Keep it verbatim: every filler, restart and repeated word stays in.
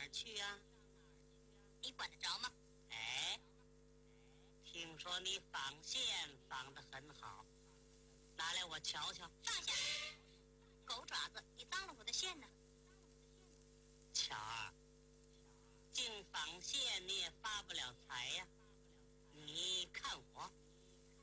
儿去啊？ 你管得着吗？ 哎，听说你纺线纺得很好，拿来我瞧瞧。 放下！狗爪子，你脏了我的线呢。